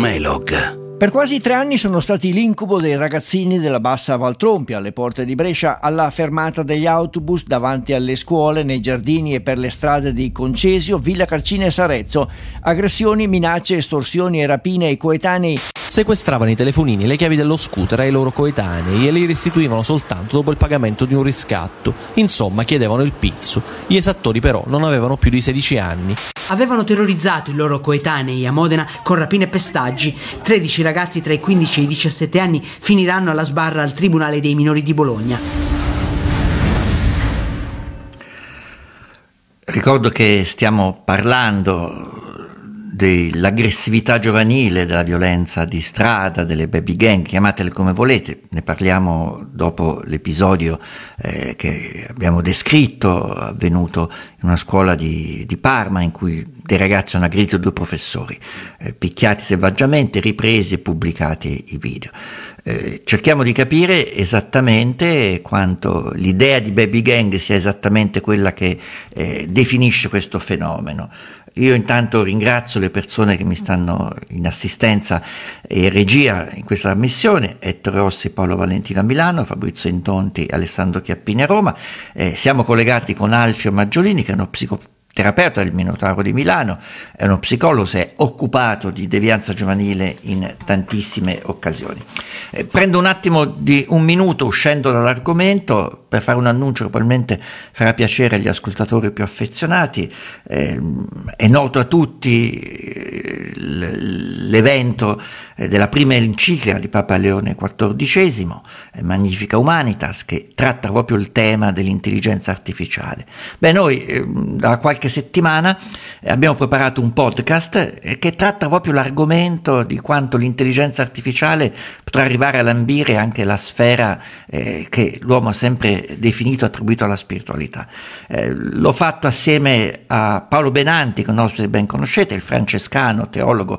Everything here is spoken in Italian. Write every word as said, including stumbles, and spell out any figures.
Melog. Per quasi tre anni sono stati l'incubo dei ragazzini della Bassa Valtrompia, alle porte di Brescia, alla fermata degli autobus, davanti alle scuole, nei giardini e per le strade di Concesio, Villa Carcina e Sarezzo. Aggressioni, minacce, estorsioni e rapine ai coetanei. Sequestravano i telefonini e le chiavi dello scooter ai loro coetanei e li restituivano soltanto dopo il pagamento di un riscatto. Insomma, chiedevano il pizzo. Gli esattori però non avevano più di sedici anni. Avevano terrorizzato i loro coetanei a Modena con rapine e pestaggi. tredici ragazzi tra i quindici e i diciassette anni finiranno alla sbarra al Tribunale dei minori di Bologna. Ricordo che stiamo parlando dell'aggressività giovanile, della violenza di strada, delle baby gang, chiamatele come volete. Ne parliamo dopo l'episodio eh, che abbiamo descritto, avvenuto in una scuola di, di Parma, in cui dei ragazzi hanno aggredito due professori, eh, picchiati selvaggiamente, ripresi e pubblicati i video. Eh, cerchiamo di capire esattamente quanto l'idea di baby gang sia esattamente quella che eh, definisce questo fenomeno. Io intanto ringrazio le persone che mi stanno in assistenza e regia in questa missione: Ettore Rossi, Paolo Valentino a Milano, Fabrizio Intonti, Alessandro Chiappini a Roma. Eh, siamo collegati con Alfio Maggiolini, che è uno psicoterapeuta del Minotauro di Milano, è uno psicologo, si è occupato di devianza giovanile in tantissime occasioni. Eh, prendo un attimo di un minuto, uscendo dall'argomento, per fare un annuncio che probabilmente farà piacere agli ascoltatori più affezionati. Eh, è noto a tutti eh, l'evento eh, della prima enciclica di Papa Leone quattordicesimo, eh, Magnificat Humanitas, che tratta proprio il tema dell'intelligenza artificiale. Beh, noi eh, da qualche settimana eh, abbiamo preparato un podcast eh, che tratta proprio l'argomento di quanto l'intelligenza artificiale potrà arrivare a lambire anche la sfera eh, che l'uomo ha sempre definito, attribuito alla spiritualità. Eh, l'ho fatto assieme a Paolo Benanti, che non ben conoscete, il francescano, teologo